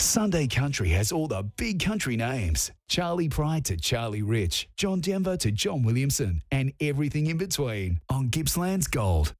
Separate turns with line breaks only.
Sunday Country has all the big country names. Charlie Pride to Charlie Rich, John Denver to John Williamson, and everything in between on Gippsland's Gold.